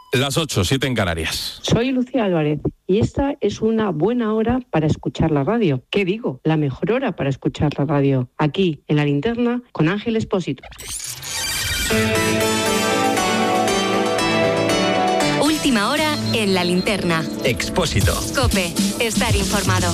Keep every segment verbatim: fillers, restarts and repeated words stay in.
Las ocho, siete en Canarias. Soy Lucía Álvarez y esta es una buena hora para escuchar la radio. ¿Qué digo? La mejor hora para escuchar la radio. Aquí, en La Linterna, con Ángel Expósito. Última hora en La Linterna. Expósito. COPE. Estar informado.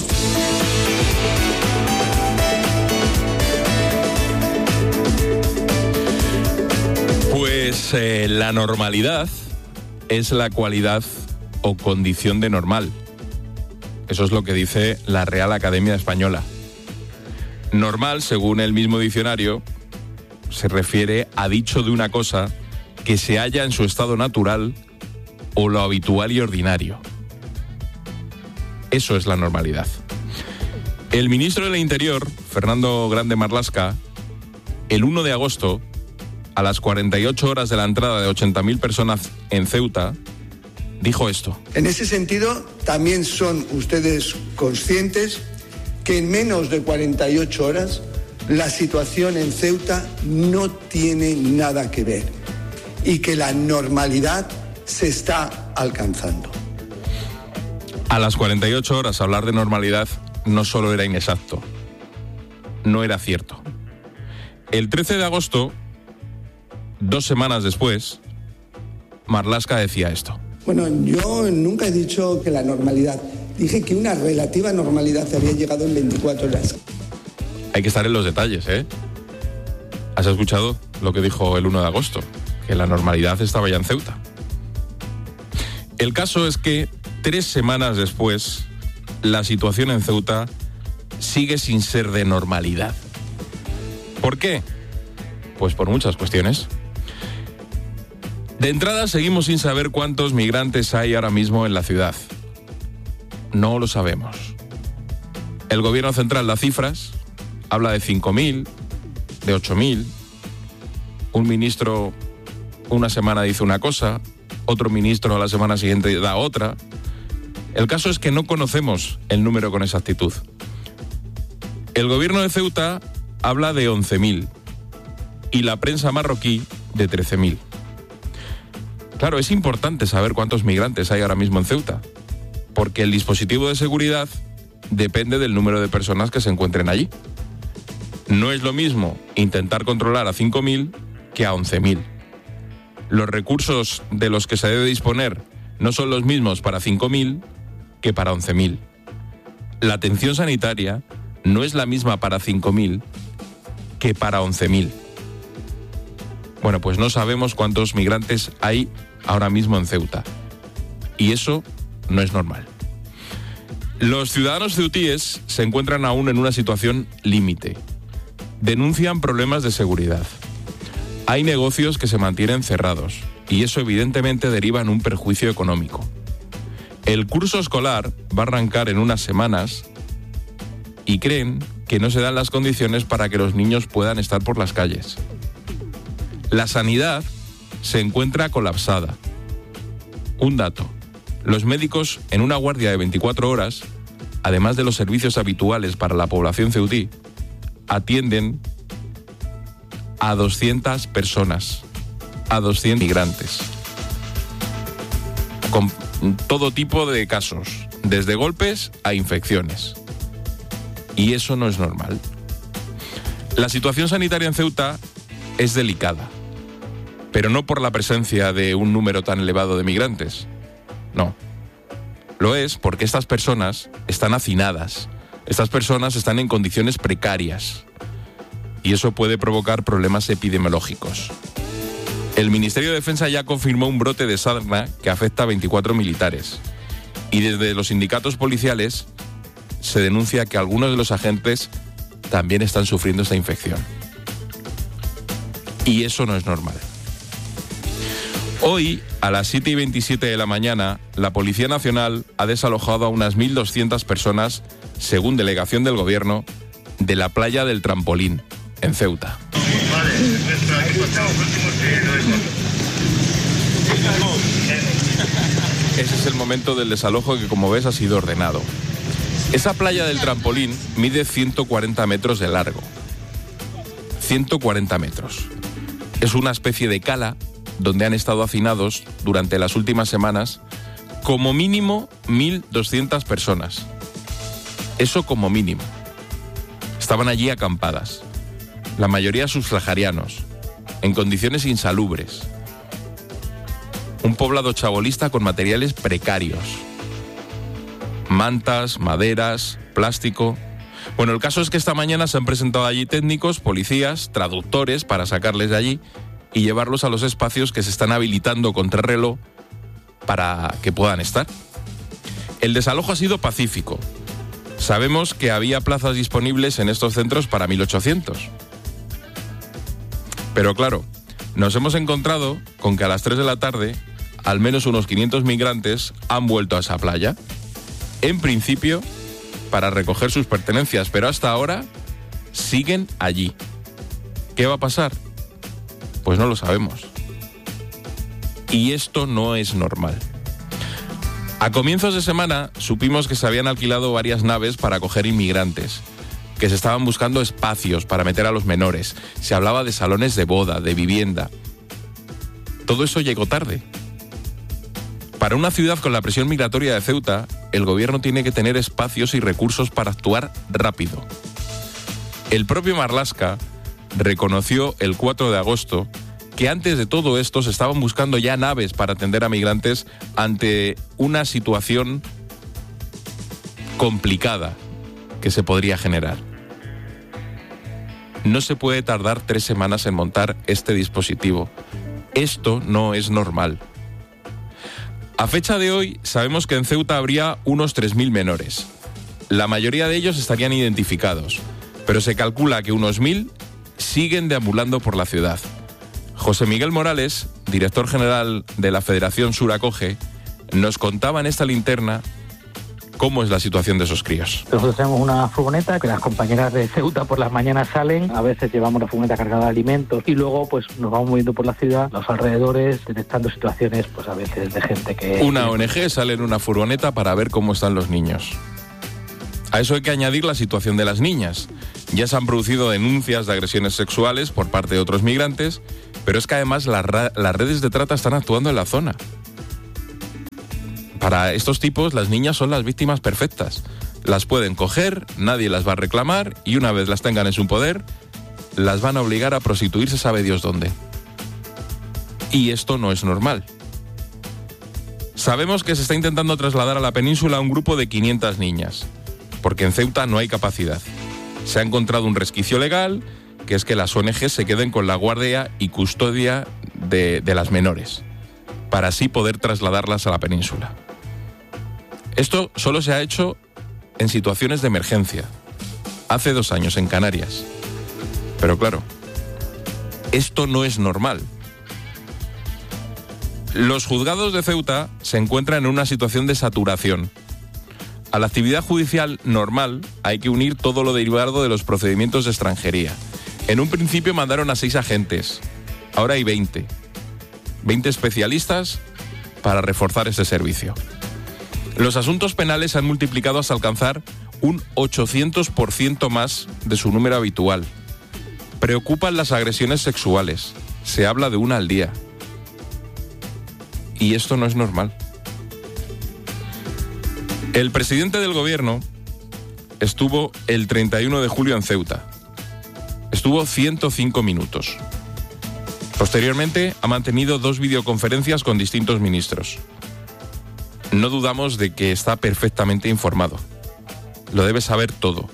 Pues eh, la normalidad es la cualidad o condición de normal. Eso es lo que dice la Real Academia Española. Normal, según el mismo diccionario, se refiere a dicho de una cosa que se halla en su estado natural o lo habitual y ordinario. Eso es la normalidad. El ministro del Interior, Fernando Grande Marlaska, el uno de agosto, a las cuarenta y ocho horas de la entrada de ochenta mil personas en Ceuta, dijo esto. En ese sentido, también son ustedes conscientes que en menos de cuarenta y ocho horas la situación en Ceuta no tiene nada que ver y que la normalidad se está alcanzando. A las cuarenta y ocho horas hablar de normalidad no solo era inexacto, no era cierto. El trece de agosto, dos semanas después, Marlaska decía esto. Bueno, yo nunca he dicho que la normalidad, dije que una relativa normalidad había llegado en veinticuatro horas. Hay que estar en los detalles, ¿eh? ¿Has escuchado lo que dijo el uno de agosto? Que la normalidad estaba ya en Ceuta. El caso es que tres semanas después, la situación en Ceuta sigue sin ser de normalidad. ¿Por qué? Pues por muchas cuestiones. De entrada, seguimos sin saber cuántos migrantes hay ahora mismo en la ciudad. No lo sabemos. El gobierno central da cifras, habla de cinco mil, de ocho mil. Un ministro una semana dice una cosa, otro ministro a la semana siguiente da otra. El caso es que no conocemos el número con exactitud. El gobierno de Ceuta habla de once mil y la prensa marroquí de trece mil. Claro, es importante saber cuántos migrantes hay ahora mismo en Ceuta, porque el dispositivo de seguridad depende del número de personas que se encuentren allí. No es lo mismo intentar controlar a cinco mil que a once mil. Los recursos de los que se debe disponer no son los mismos para cinco mil que para once mil. La atención sanitaria no es la misma para cinco mil que para once mil. Bueno, pues no sabemos cuántos migrantes hay ahora mismo en Ceuta. Y eso no es normal. Los ciudadanos ceutíes se encuentran aún en una situación límite. Denuncian problemas de seguridad. Hay negocios que se mantienen cerrados y eso evidentemente deriva en un perjuicio económico. El curso escolar va a arrancar en unas semanas y creen que no se dan las condiciones para que los niños puedan estar por las calles. La sanidad se encuentra colapsada. Un dato: los médicos en una guardia de veinticuatro horas, además de los servicios habituales para la población ceutí, atienden a doscientas personas, a doscientos migrantes, con todo tipo de casos, desde golpes a infecciones. Y eso no es normal. La situación sanitaria en Ceuta es delicada, pero no por la presencia de un número tan elevado de migrantes. No. Lo es porque estas personas están hacinadas. Estas personas están en condiciones precarias. Y eso puede provocar problemas epidemiológicos. El Ministerio de Defensa ya confirmó un brote de sarna que afecta a veinticuatro militares. Y desde los sindicatos policiales se denuncia que algunos de los agentes también están sufriendo esta infección. Y eso no es normal. Hoy, a las siete y veintisiete de la mañana, la Policía Nacional ha desalojado a unas mil doscientas personas, según delegación del Gobierno, de la playa del Trampolín, en Ceuta. Ese es el momento del desalojo que, como ves, ha sido ordenado. Esa playa del Trampolín mide ciento cuarenta metros de largo. ciento cuarenta metros. Es una especie de cala donde han estado hacinados durante las últimas semanas como mínimo mil doscientas personas. Eso como mínimo. Estaban allí acampadas, la mayoría sufragarianos, en condiciones insalubres. Un poblado chabolista con materiales precarios. Mantas, maderas, plástico. Bueno, el caso es que esta mañana se han presentado allí técnicos, policías, traductores para sacarles de allí y llevarlos a los espacios que se están habilitando contrarreloj para que puedan estar. El desalojo ha sido pacífico. Sabemos que había plazas disponibles en estos centros para mil ochocientos. Pero claro, nos hemos encontrado con que a las tres de la tarde al menos unos quinientos migrantes han vuelto a esa playa. En principio, para recoger sus pertenencias, pero hasta ahora siguen allí. ¿Qué va a pasar? Pues no lo sabemos. Y esto no es normal. A comienzos de semana supimos que se habían alquilado varias naves para acoger inmigrantes, que se estaban buscando espacios para meter a los menores. Se hablaba de salones de boda, de vivienda. Todo eso llegó tarde. Para una ciudad con la presión migratoria de Ceuta, el gobierno tiene que tener espacios y recursos para actuar rápido. El propio Marlaska reconoció el cuatro de agosto que antes de todo esto se estaban buscando ya naves para atender a migrantes ante una situación complicada que se podría generar. No se puede tardar tres semanas en montar este dispositivo. Esto no es normal. A fecha de hoy, sabemos que en Ceuta habría unos tres mil menores. La mayoría de ellos estarían identificados, pero se calcula que unos mil siguen deambulando por la ciudad. José Miguel Morales, director general de la Federación Sur Acoge, nos contaba en esta linterna cómo es la situación de esos críos. Nosotros tenemos una furgoneta que las compañeras de Ceuta por las mañanas salen, a veces llevamos la furgoneta cargada de alimentos y luego pues nos vamos moviendo por la ciudad, los alrededores, detectando situaciones pues a veces de gente que... Una O N G sale en una furgoneta para ver cómo están los niños. A eso hay que añadir la situación de las niñas. Ya se han producido denuncias de agresiones sexuales por parte de otros migrantes, pero es que además las, ra- las redes de trata están actuando en la zona. Para estos tipos, las niñas son las víctimas perfectas. Las pueden coger, nadie las va a reclamar y una vez las tengan en su poder, las van a obligar a prostituirse sabe Dios dónde. Y esto no es normal. Sabemos que se está intentando trasladar a la península a un grupo de quinientas niñas, porque en Ceuta no hay capacidad. Se ha encontrado un resquicio legal, que es que las O N G se queden con la guardia y custodia de, de las menores, para así poder trasladarlas a la península. Esto solo se ha hecho en situaciones de emergencia, hace dos años en Canarias. Pero claro, esto no es normal. Los juzgados de Ceuta se encuentran en una situación de saturación. A la actividad judicial normal hay que unir todo lo derivado de los procedimientos de extranjería. En un principio mandaron a seis agentes, ahora hay veinte. veinte especialistas para reforzar este servicio. Los asuntos penales se han multiplicado hasta alcanzar un ochocientos por ciento más de su número habitual. Preocupan las agresiones sexuales. Se habla de una al día. Y esto no es normal. El presidente del gobierno estuvo el treinta y uno de julio en Ceuta. Estuvo ciento cinco minutos. Posteriormente ha mantenido dos videoconferencias con distintos ministros. No dudamos de que está perfectamente informado. Lo debe saber todo.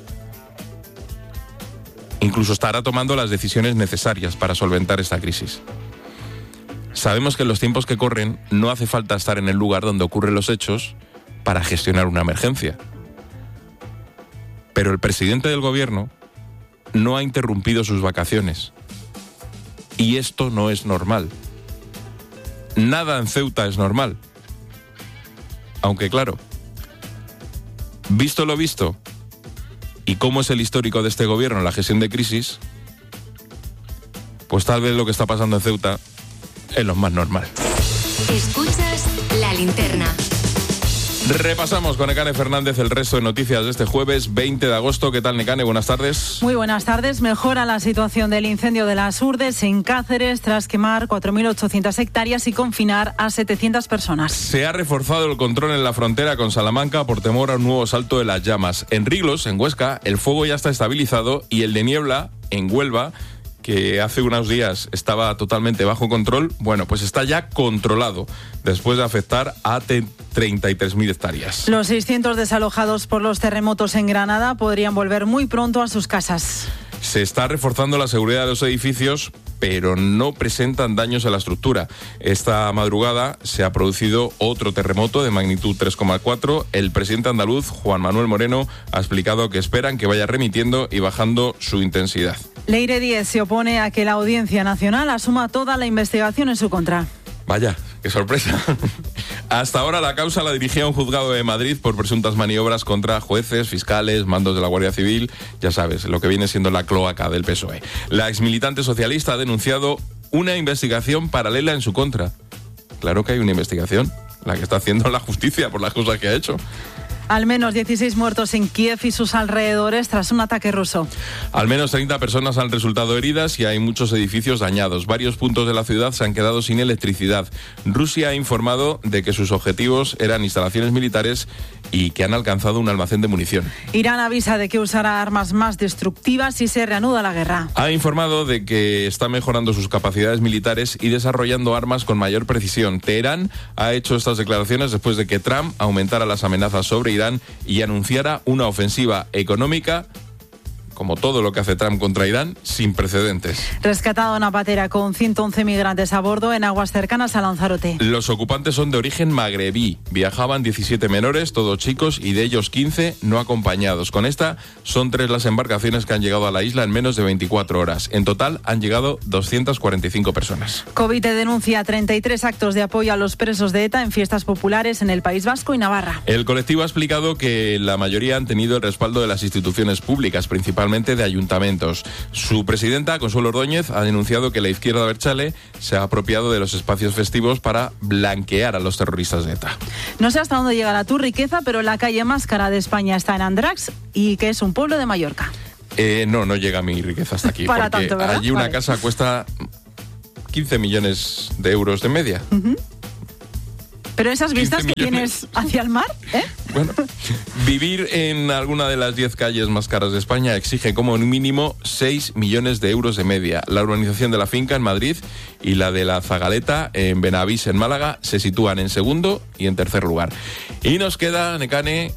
Incluso estará tomando las decisiones necesarias para solventar esta crisis. Sabemos que en los tiempos que corren no hace falta estar en el lugar donde ocurren los hechos para gestionar una emergencia. Pero el presidente del gobierno no ha interrumpido sus vacaciones. Y esto no es normal. Nada en Ceuta es normal. Aunque claro, visto lo visto y cómo es el histórico de este gobierno en la gestión de crisis, pues tal vez lo que está pasando en Ceuta es lo más normal. Escuchas La Linterna. Repasamos con Nekane Fernández el resto de noticias de este jueves veinte de agosto. ¿Qué tal, Nekane? Buenas tardes. Muy buenas tardes. Mejora la situación del incendio de las Urdes en Cáceres tras quemar cuatro mil ochocientas hectáreas y confinar a setecientas personas. Se ha reforzado el control en la frontera con Salamanca por temor a un nuevo salto de las llamas. En Riglos, en Huesca, el fuego ya está estabilizado y el de Niebla, en Huelva, que hace unos días estaba totalmente bajo control, bueno, pues está ya controlado después de afectar a treinta y tres mil hectáreas. Los seiscientos desalojados por los terremotos en Granada podrían volver muy pronto a sus casas. Se está reforzando la seguridad de los edificios, pero no presentan daños a la estructura. Esta madrugada se ha producido otro terremoto de magnitud tres coma cuatro. El presidente andaluz, Juan Manuel Moreno, ha explicado que esperan que vaya remitiendo y bajando su intensidad. Leire Díez se opone a que la Audiencia Nacional asuma toda la investigación en su contra. Vaya, qué sorpresa. Hasta ahora la causa la dirigía un juzgado de Madrid por presuntas maniobras contra jueces, fiscales, mandos de la Guardia Civil, ya sabes, lo que viene siendo la cloaca del P S O E. La exmilitante socialista ha denunciado una investigación paralela en su contra. Claro que hay una investigación, la que está haciendo la justicia por las cosas que ha hecho. Al menos dieciséis muertos en Kiev y sus alrededores tras un ataque ruso. Al menos treinta personas han resultado heridas y hay muchos edificios dañados. Varios puntos de la ciudad se han quedado sin electricidad. Rusia ha informado de que sus objetivos eran instalaciones militares y que han alcanzado un almacén de munición. Irán avisa de que usará armas más destructivas si se reanuda la guerra. Ha informado de que está mejorando sus capacidades militares y desarrollando armas con mayor precisión. Teherán ha hecho estas declaraciones después de que Trump aumentara las amenazas sobre Irán y anunciara una ofensiva económica, como todo lo que hace Trump contra Irán, sin precedentes. Rescatada una patera con ciento once migrantes a bordo en aguas cercanas a Lanzarote. Los ocupantes son de origen magrebí. Viajaban diecisiete menores, todos chicos, y de ellos quince no acompañados. Con esta, son tres las embarcaciones que han llegado a la isla en menos de veinticuatro horas. En total, han llegado doscientas cuarenta y cinco personas. Covite denuncia treinta y tres actos de apoyo a los presos de ETA en fiestas populares en el País Vasco y Navarra. El colectivo ha explicado que la mayoría han tenido el respaldo de las instituciones públicas, principalmente de ayuntamientos. Su presidenta, Consuelo Ordóñez, ha denunciado que la izquierda abertzale se ha apropiado de los espacios festivos para blanquear a los terroristas de ETA. No sé hasta dónde llegará tu riqueza, pero la calle más cara de España está en Andratx, y que es un pueblo de Mallorca. Eh, no, no llega mi riqueza hasta aquí. Para porque tanto, ¿verdad? allí una vale. casa cuesta quince millones de euros de media. Uh-huh. Pero esas vistas que millones. tienes hacia el mar, ¿eh? Bueno, vivir en alguna de las diez calles más caras de España exige como mínimo seis millones de euros de media. La urbanización de La Finca en Madrid y la de La Zagaleta en Benavís en Málaga se sitúan en segundo y en tercer lugar. Y nos queda, Nekane,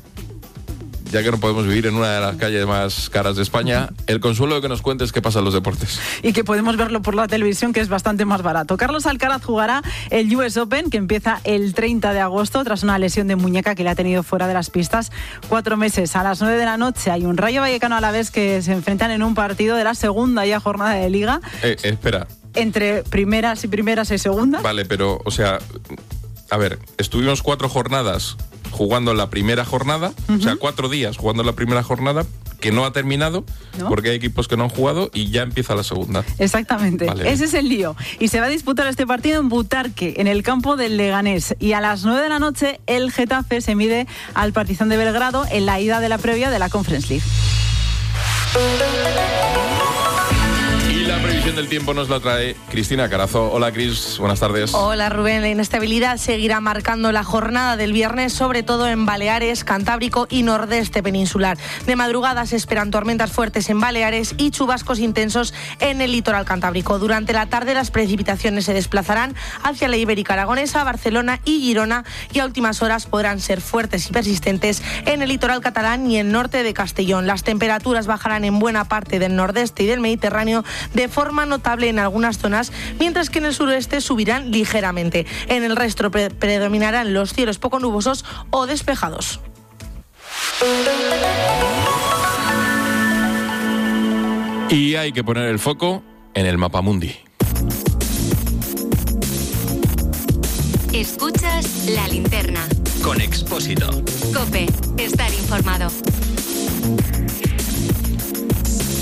ya que no podemos vivir en una de las calles más caras de España, el consuelo de que nos cuentes qué pasa en los deportes. Y que podemos verlo por la televisión, que es bastante más barato. Carlos Alcaraz jugará el U S Open, que empieza el treinta de agosto, tras una lesión de muñeca que le ha tenido fuera de las pistas cuatro meses. A las nueve de la noche hay un Rayo Vallecano Alavés que se enfrentan en un partido de la segunda ya jornada de Liga. Eh, espera. Entre primeras y primeras y segundas. Vale, pero, o sea, a ver, estuvimos cuatro jornadas jugando la primera jornada, uh-huh. o sea, cuatro días jugando la primera jornada, que no ha terminado, ¿no? Porque hay equipos que no han jugado y ya empieza la segunda. Exactamente, vale. Ese es el lío. Y se va a disputar este partido en Butarque, en el campo del Leganés. Y a las nueve de la noche, el Getafe se mide al Partizan de Belgrado en la ida de la previa de la Conference League. Y la previsión del tiempo nos la trae Cristina Carazo. Hola, Cris, buenas tardes. Hola, Rubén. La inestabilidad seguirá marcando la jornada del viernes, sobre todo en Baleares, Cantábrico y Nordeste peninsular. De madrugada se esperan tormentas fuertes en Baleares y chubascos intensos en el litoral cantábrico. Durante la tarde las precipitaciones se desplazarán hacia la Ibérica Aragonesa, Barcelona y Girona, y a últimas horas podrán ser fuertes y persistentes en el litoral catalán y el norte de Castellón. Las temperaturas bajarán en buena parte del nordeste y del Mediterráneo de forma notable en algunas zonas, mientras que en el suroeste subirán ligeramente. En el resto pre- predominarán los cielos poco nubosos o despejados. Y hay que poner el foco en el mapamundi. Escuchas La Linterna. Con Expósito. COPE. Estar informado.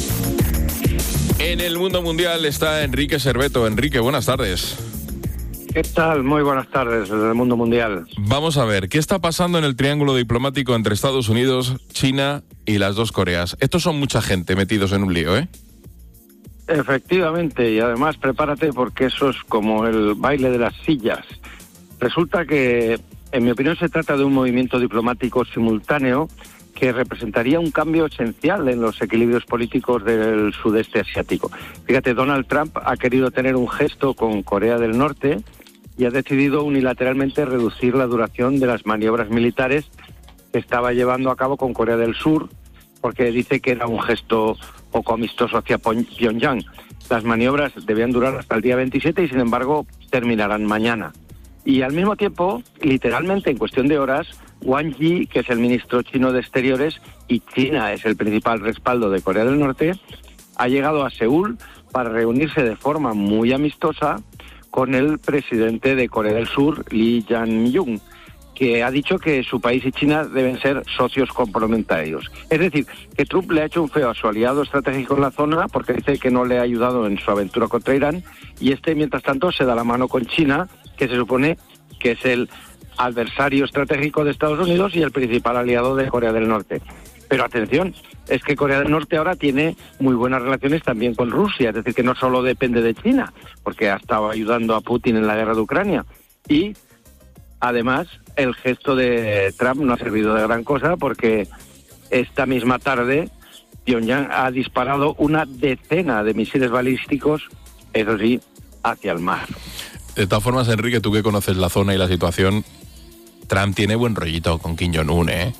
En el mundo mundial está Enrique Serveto. Enrique, buenas tardes. ¿Qué tal? Muy buenas tardes desde el mundo mundial. Vamos a ver, ¿qué está pasando en el triángulo diplomático entre Estados Unidos, China y las dos Coreas? Estos son mucha gente metidos en un lío, ¿eh? Efectivamente, y además prepárate porque eso es como el baile de las sillas. Resulta que, en mi opinión, se trata de un movimiento diplomático simultáneo que representaría un cambio esencial en los equilibrios políticos del sudeste asiático. Fíjate, Donald Trump ha querido tener un gesto con Corea del Norte y ha decidido unilateralmente reducir la duración de las maniobras militares que estaba llevando a cabo con Corea del Sur, porque dice que era un gesto poco amistoso hacia Pyongyang. Las maniobras debían durar hasta el día veintisiete y, sin embargo, terminarán mañana. Y al mismo tiempo, literalmente en cuestión de horas, Wang Yi, que es el ministro chino de Exteriores, y China es el principal respaldo de Corea del Norte, ha llegado a Seúl para reunirse de forma muy amistosa con el presidente de Corea del Sur, Lee Jae-myung, que ha dicho que su país y China deben ser socios complementarios. Es decir, que Trump le ha hecho un feo a su aliado estratégico en la zona porque dice que no le ha ayudado en su aventura contra Irán, y este, mientras tanto, se da la mano con China, que se supone que es el adversario estratégico de Estados Unidos y el principal aliado de Corea del Norte. Pero atención, es que Corea del Norte ahora tiene muy buenas relaciones también con Rusia, es decir, que no solo depende de China, porque ha estado ayudando a Putin en la guerra de Ucrania. Y, además, el gesto de Trump no ha servido de gran cosa porque esta misma tarde Pyongyang ha disparado una decena de misiles balísticos, eso sí, hacia el mar. De todas formas, Enrique, tú que conoces la zona y la situación, Trump tiene buen rollito con Kim Jong-un, ¿eh?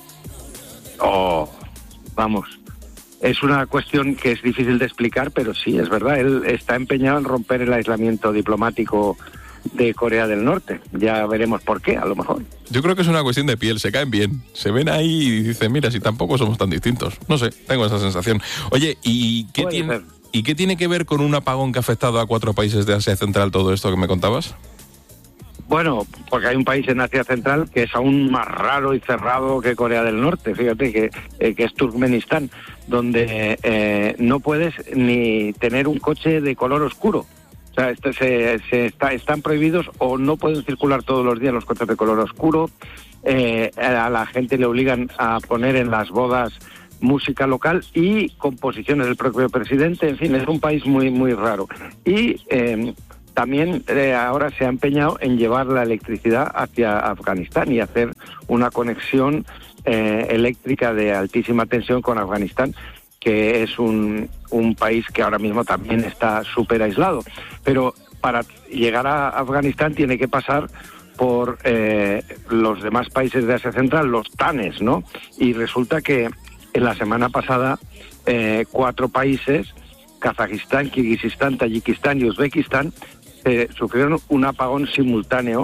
Oh, vamos, es una cuestión que es difícil de explicar, pero sí, es verdad, él está empeñado en romper el aislamiento diplomático de Corea del Norte. Ya veremos por qué, a lo mejor. Yo creo que es una cuestión de piel, se caen bien, se ven ahí y dicen, mira, si tampoco somos tan distintos. No sé, tengo esa sensación. Oye, ¿y qué Puede tiene...? ser. ¿Y qué tiene que ver con un apagón que ha afectado a cuatro países de Asia Central todo esto que me contabas? Bueno, porque hay un país en Asia Central que es aún más raro y cerrado que Corea del Norte, fíjate, que, eh, que es Turkmenistán, donde eh, no puedes ni tener un coche de color oscuro. O sea, este se, se está, están prohibidos o no pueden circular todos los días los coches de color oscuro. Eh, a la gente le obligan a poner en las bodas música local y composiciones del propio presidente. En fin, es un país muy muy raro. Y eh, también eh, ahora se ha empeñado en llevar la electricidad hacia Afganistán y hacer una conexión eh, eléctrica de altísima tensión con Afganistán, que es un, un país que ahora mismo también está súper aislado. Pero para llegar a Afganistán tiene que pasar por eh, los demás países de Asia Central, los TANES, ¿no? Y resulta que en la semana pasada, eh, cuatro países, Kazajistán, Kirguistán, Tayikistán y Uzbekistán, eh, sufrieron un apagón simultáneo,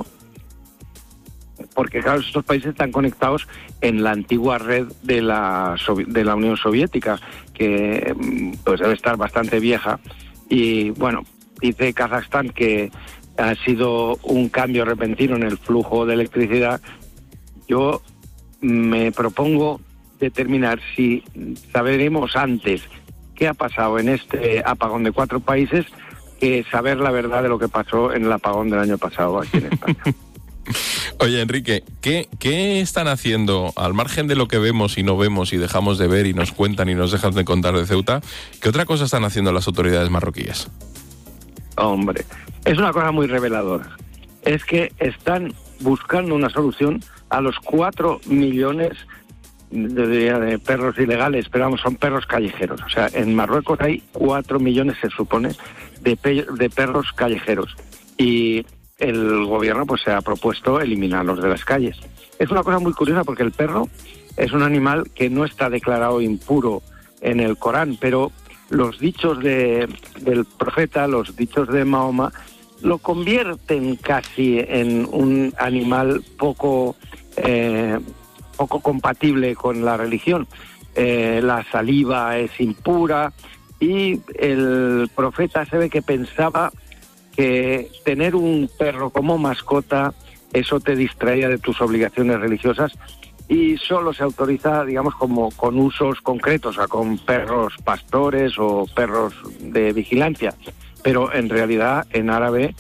porque claro, estos países están conectados en la antigua red de la, de la Unión Soviética, que pues debe estar bastante vieja. Y bueno, dice Kazajstán que ha sido un cambio repentino en el flujo de electricidad. Yo me propongo determinar si saberemos antes qué ha pasado en este apagón de cuatro países que saber la verdad de lo que pasó en el apagón del año pasado aquí en España. Oye, Enrique, ¿qué, ¿qué están haciendo, al margen de lo que vemos y no vemos y dejamos de ver y nos cuentan y nos dejan de contar de Ceuta, qué otra cosa están haciendo las autoridades marroquíes? Hombre, es una cosa muy reveladora. Es que están buscando una solución a los cuatro millones de, de perros ilegales, pero vamos, son perros callejeros. O sea, en Marruecos hay cuatro millones, se supone, de, pe de perros callejeros. Y el gobierno pues se ha propuesto eliminarlos de las calles. Es una cosa muy curiosa porque el perro es un animal que no está declarado impuro en el Corán, pero los dichos de, del profeta, los dichos de Mahoma, lo convierten casi en un animal poco, eh, poco compatible con la religión. Eh, la saliva es impura y el profeta se ve que pensaba que tener un perro como mascota, eso te distraía de tus obligaciones religiosas y solo se autoriza, digamos, como con usos concretos, o sea, con perros pastores o perros de vigilancia. Pero en realidad, en árabe,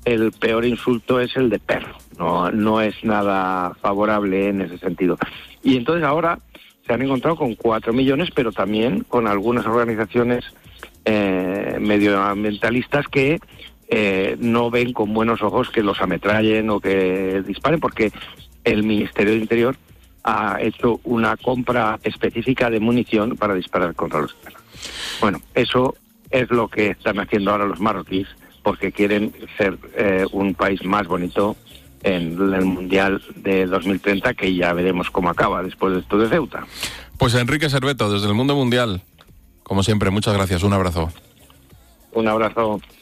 el peor insulto es el de perro. No, no es nada favorable en ese sentido. Y entonces ahora se han encontrado con cuatro millones, pero también con algunas organizaciones eh, medioambientalistas que eh, no ven con buenos ojos que los ametrallen o que disparen, porque el Ministerio de Interior ha hecho una compra específica de munición para disparar contra los perros. Bueno, eso es lo que están haciendo ahora los marroquíes, porque quieren ser eh, un país más bonito en el Mundial de dos mil treinta, que ya veremos cómo acaba después de esto de Ceuta. Pues Enrique Serveto, desde el Mundo Mundial, como siempre, muchas gracias, un abrazo. Un abrazo.